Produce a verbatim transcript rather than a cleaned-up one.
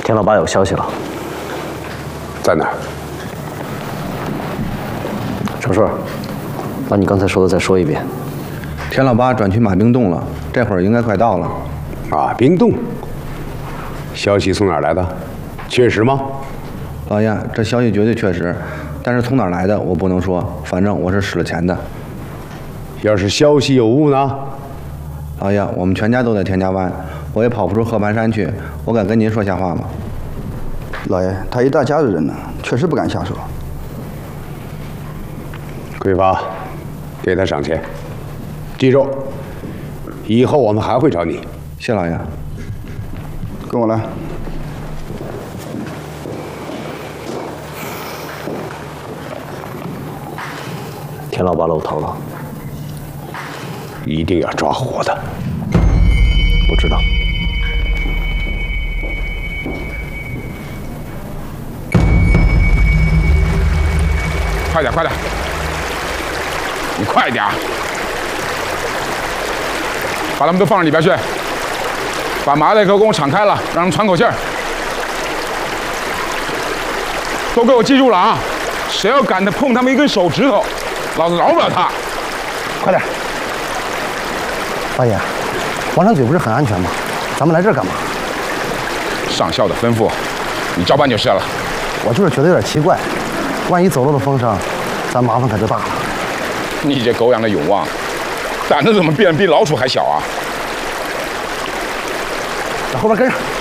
田老八有消息了， 在哪儿？ 程顺，把你刚才说的再说一遍。 田老八转去马冰洞了，这会儿应该快到了。 马冰洞？消息从哪儿来的？确实吗？ 老爷，这消息绝对确实，但是从哪儿来的我不能说，反正我是使了钱的。 要是消息有误呢？ 老爷，我们全家都在田家湾，我也跑不出鹤盘山去，我敢跟您说瞎话吗？ 老爷，他一大家子人呢，确实不敢下手。 桂发，给他赏钱。记住，以后我们还会找你。 谢老爷。 跟我来。 田老八露头了， 一定要抓活的。 我知道。 快点，快点！你快点，把他们都放到里边去，把马袋口给我敞开了，让他们喘口气儿。都给我记住了啊！谁要敢碰他们一根手指头，老子饶不了他！ 快点！八爷，王长嘴不是很安全吗？咱们来这儿干嘛？ 上校的吩咐，你照办就是了。 我就是觉得有点奇怪，万一走漏了风声，咱麻烦可就大了。 你这狗养的勇旺，胆子怎么变得比老鼠还小啊？ 在后边跟上。